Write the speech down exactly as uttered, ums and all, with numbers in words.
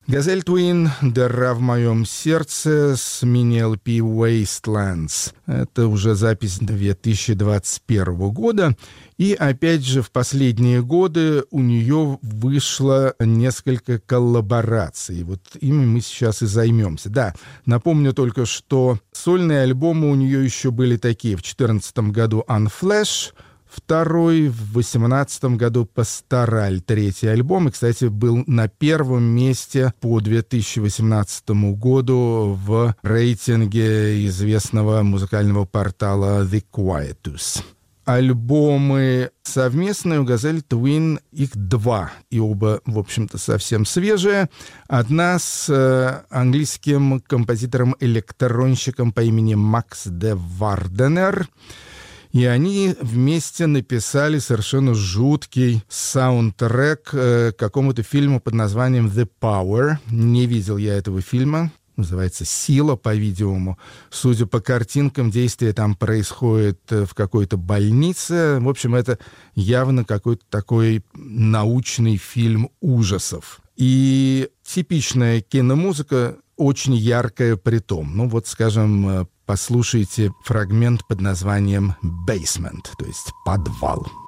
Газель Twin, «Дыра в моем сердце» с мини-эл пи Wastelands. Это уже запись две тысячи двадцать первого года. И опять же, в последние годы у нее вышло несколько коллабораций. Вот ими мы сейчас и займемся. Да, напомню только, что сольные альбомы у нее еще были такие. В две тысячи четырнадцатом году «Unflash», второй, в восемнадцатом году «Пастораль», третий альбом. И, кстати, был на первом месте по две тысячи восемнадцатому году в рейтинге известного музыкального портала The Quietus. Альбомы совместные у Газель Twin, их два, и оба, в общем-то, совсем свежие. Одна с э, английским композитором-электронщиком по имени Макс де Варденер. И они вместе написали совершенно жуткий саундтрек э, к какому-то фильму под названием «The Power». Не видел я этого фильма. Называется «Сила», по-видимому. Судя по картинкам, действие там происходит в какой-то больнице. В общем, это явно какой-то такой научный фильм ужасов. И типичная киномузыка, очень яркая при том. Ну вот, скажем, послушайте фрагмент под названием «Basement», то есть «Подвал».